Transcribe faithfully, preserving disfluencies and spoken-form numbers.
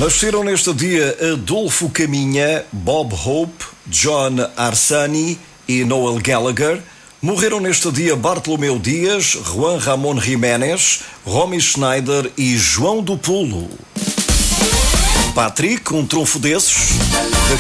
Nasceram neste dia Adolfo Caminha, Bob Hope, John Arsani e Noel Gallagher. Morreram neste dia Bartolomeu Dias, Juan Ramón Jiménez, Romy Schneider e João do Pulo. Patrick, um trunfo desses. Daqui